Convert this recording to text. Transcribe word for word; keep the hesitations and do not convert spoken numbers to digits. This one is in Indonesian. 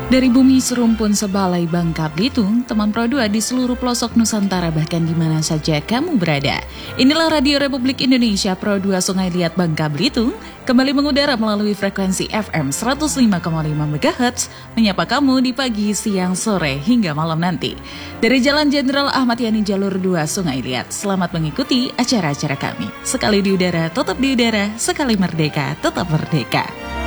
Dari bumi serumpun sebalai Bangka Belitung, teman Pro dua di seluruh pelosok Nusantara bahkan di mana saja kamu berada. Inilah Radio Republik Indonesia Pro dua Sungai Liat Bangka Belitung, kembali mengudara melalui frekuensi F M seratus lima koma lima megahertz, menyapa kamu di pagi, siang, sore, hingga malam nanti. Dari Jalan Jenderal Ahmad Yani Jalur dua Sungai Liat, selamat mengikuti acara-acara kami. Sekali di udara, tetap di udara, sekali merdeka, tetap merdeka.